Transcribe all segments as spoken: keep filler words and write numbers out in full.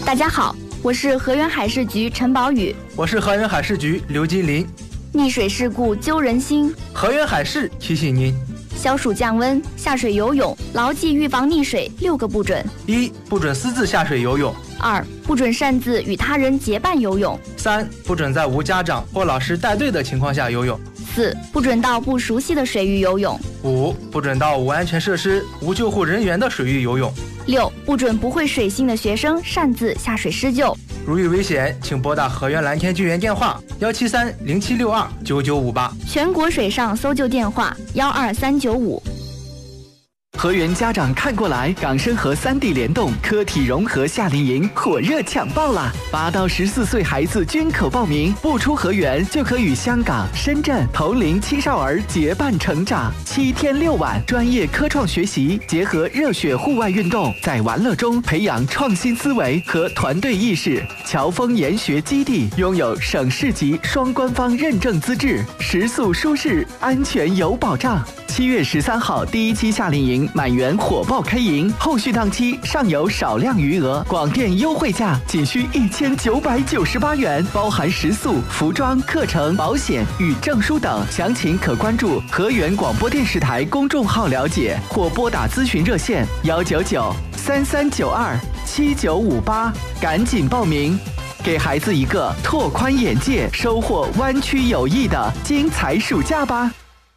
大家好，我是河源海事局陈宝宇。 我是河源海事局刘金林。 溺水事故揪人心， 河源海事提醒您： 消暑降温，下水游泳，牢记预防溺水六个不准： 一、不准私自下水游泳； 二、不准擅自与他人结伴游泳； 三、不准在无家长或老师带队的情况下游泳； 四、不准到不熟悉的水域游泳； 五、不准到无安全设施、无救护人员的水域游泳； 六、不准不会水性的学生擅自下水施救。 如遇危险，请拨打河源蓝天救援电话幺七三零七六二九九五八， 全国水上搜救电话幺二三九五。 河源家长看过来，港深河三地联动科体融合夏令营火热抢报啦！八到十四岁孩子均可报名，不出河源就可与香港、深圳同龄青少儿结伴成长。七天六晚，专业科创学习，结合热血户外运动，在玩乐中培养创新思维和团队意识。侨丰研学基地拥有省市级双官方认证资质，食宿舒适，安全有保障。七月十三号第一期夏令营满员火爆开营，后续档期尚有少量余额，广电优惠价仅需一千九百九十八元，包含食宿、服装、课程、保险与证书等。详情可关注河源广播电视台公众号了解，或拨打咨询热线幺九九三三九二七九五八，赶紧报名，给孩子一个拓宽眼界、收获湾区友谊的精彩暑假吧。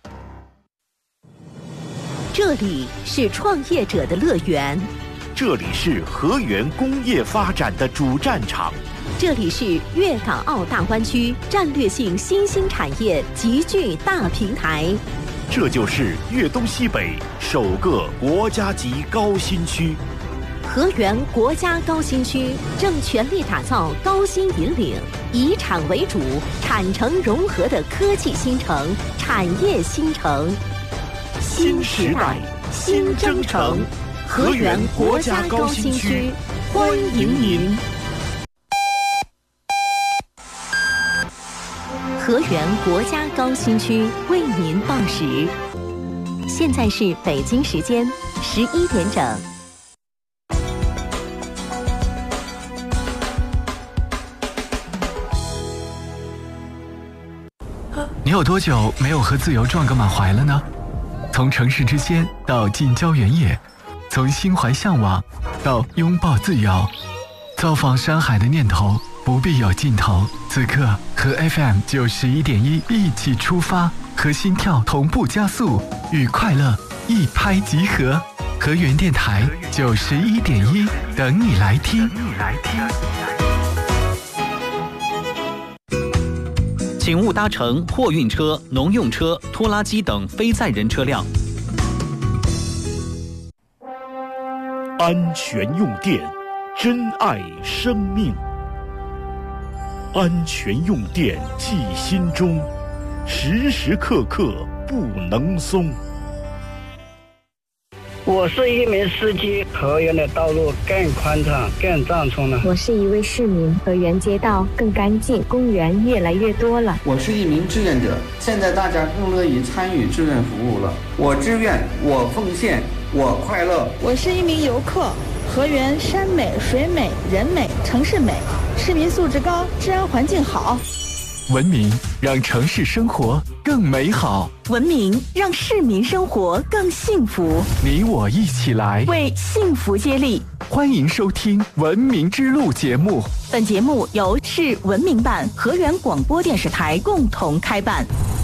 这里是创业者的乐园， 这里是河源工业发展的主战场， 这里是粤港澳大湾区战略性新兴产业集聚大平台， 这就是粤东西北首个国家级高新区。 河源国家高新区正全力打造高新引领、以产为主、产城融合的科技新城、产业新城。 新时代，新征程，河源国家高新区，欢迎您。 河源国家高新区为您报时，现在是北京时间十一点整。 你有多久没有和自由撞个满怀了呢？从城市之间到近郊原野，从心怀向往到拥抱自由，造访山海的念头不必有尽头。此刻和 F M 九十一点一一起出发，和心跳同步加速，与快乐一拍即合。河源电台九十一点一，等你来听。 请勿搭乘货运车、农用车、拖拉机等非载人车辆。 安全用电，珍爱生命。安全用电记心中，时时刻刻不能松。 我是一名司机，河源的道路更宽敞、更畅通了。 我是一位市民，河源街道更干净，公园越来越多了。 我是一名志愿者，现在大家更乐意参与志愿服务了。我志愿，我奉献，我快乐。 我是一名游客，河源山美、水美、人美、城市美，市民素质高，治安环境好。 文明让城市生活更美好， 文明让市民生活更幸福。 你我一起来为幸福接力。 欢迎收听《文明之路》节目。 本节目由市文明办、河源广播电视台共同开办。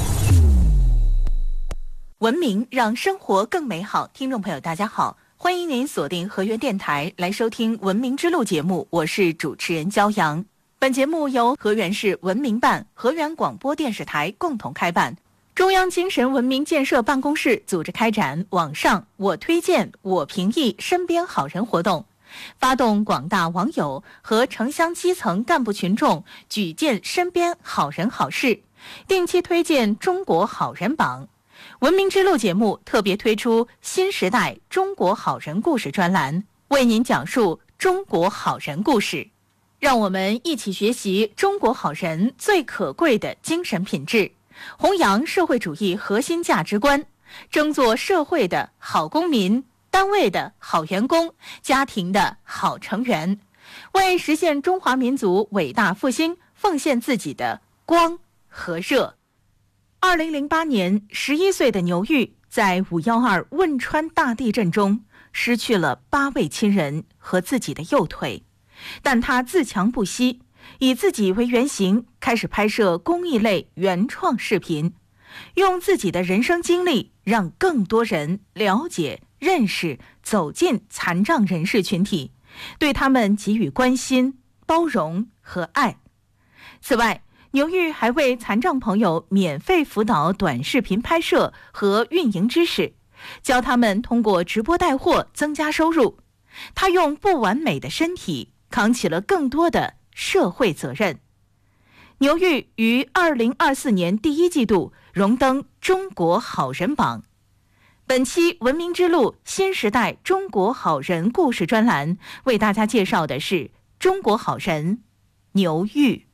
文明让生活更美好，听众朋友大家好，欢迎您锁定河源电台来收听《文明之路》节目，我是主持人焦阳。本节目由河源市文明办、河源广播电视台共同开办，中央精神文明建设办公室组织开展网上我推荐我评议身边好人活动，发动广大网友和城乡基层干部群众举荐身边好人好事，定期推荐中国好人榜。文明之路节目特别推出新时代中国好人故事专栏，为您讲述中国好人故事。让我们一起学习中国好人最可贵的精神品质，弘扬社会主义核心价值观，争做社会的好公民，单位的好员工，家庭的好成员， 为实现中华民族伟大复兴，奉献自己的光和热。二零零八年，十一岁的牛玉在五幺二汶川大地震中失去了八位亲人和自己的右腿，但他自强不息，以自己为原型，开始拍摄公益类原创视频，用自己的人生经历让更多人了解、认识、走进残障人士群体，对他们给予关心、包容和爱。此外，牛玉还为残障朋友免费辅导短视频拍摄和运营知识，教他们通过直播带货增加收入。他用不完美的身体扛起了更多的社会责任。牛玉于二零二四年第一季度荣登中国好人榜。本期文明之路新时代中国好人故事专栏为大家介绍的是中国好人牛玉。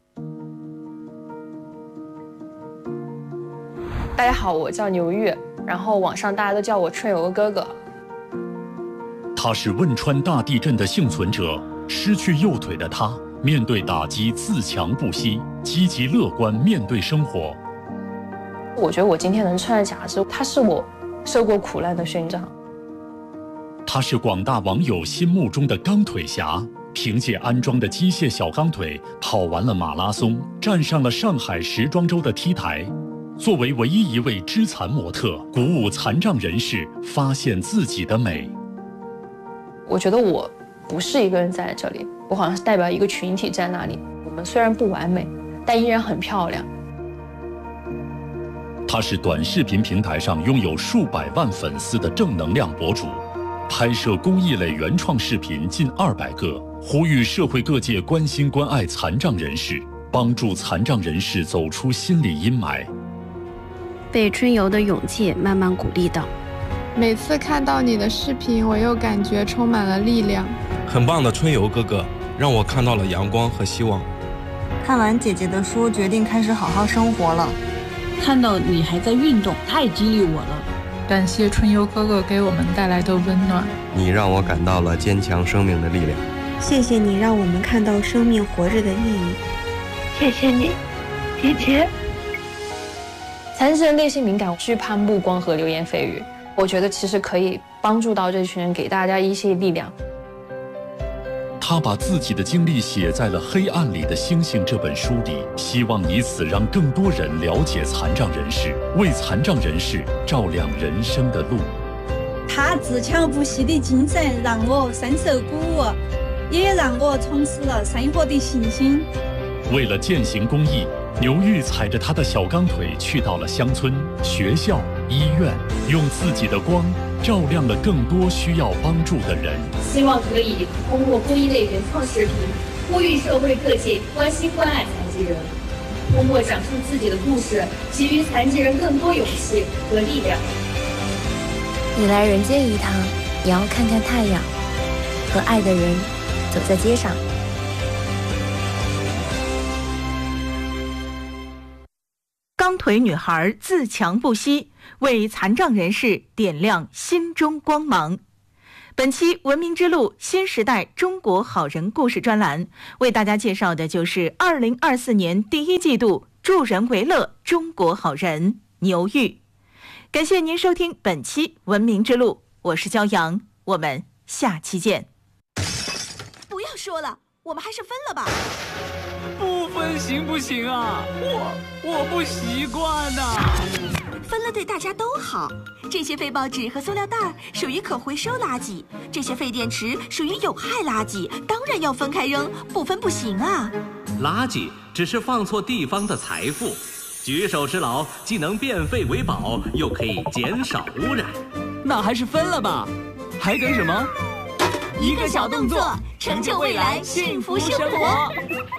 大家好，我叫牛玉，然后网上大家都叫我春游哥哥。 他是汶川大地震的幸存者，失去右腿的他面对打击自强不息，积极乐观面对生活。 我觉得我今天能穿着假肢，它是我受过苦难的勋章。 他是广大网友心目中的钢腿侠，凭借安装的机械小钢腿跑完了马拉松，站上了上海时装周的 T 台。作为唯一一位肢残模特，鼓舞残障人士发现自己的美。 我觉得我不是一个人在这里，我好像是代表一个群体在那里。我们虽然不完美，但依然很漂亮。 他是短视频平台上拥有数百万粉丝的正能量博主，拍摄公益类原创视频近二百个，呼吁社会各界关心关爱残障人士，帮助残障人士走出心理阴霾。 被春游的勇气慢慢鼓励到， 每次看到你的视频，我又感觉充满了力量。 很棒的春游哥哥，让我看到了阳光和希望。 看完姐姐的书，决定开始好好生活了。 看到你还在运动，太激励我了。 感谢春游哥哥给我们带来的温暖。 你让我感到了坚强生命的力量。 谢谢你让我们看到生命活着的意义。 谢谢你，姐姐。 残疾人类型敏感，惧怕目光和流言蜚语。我觉得其实可以帮助到这群人，给大家一些力量。 他把自己的经历写在了《黑暗里的星星》这本书里，希望以此让更多人了解残障人士，为残障人士照亮人生的路。 他自强不息的精神让我深受鼓舞，也让我重拾了生活的信心。 为了践行公益，牛玉踩着他的小钢腿去到了乡村、学校、医院，用自己的光照亮了更多需要帮助的人。 希望可以通过公益类原创视频，呼吁社会各界关心关爱残疾人，通过讲述自己的故事，给予残疾人更多勇气和力量。 你来人间一趟，也要看看太阳，和爱的人走在街上。 钢腿女孩自强不息，为残障人士点亮心中光芒。本期文明之路新时代中国好人故事专栏为大家介绍的就是二零二四年第一季度助人为乐中国好人牛玉。感谢您收听本期文明之路，我是骄阳，我们下期见。 不要说了，我们还是分了吧。 不分行不行啊？我我不习惯呐、啊。 分了对大家都好。这些废报纸和塑料袋属于可回收垃圾，这些废电池属于有害垃圾，当然要分开扔，不分不行啊。 垃圾只是放错地方的财富，举手之劳既能变废为宝，又可以减少污染。 那还是分了吧，还等什么？ 一个小动作，成就未来幸福生活。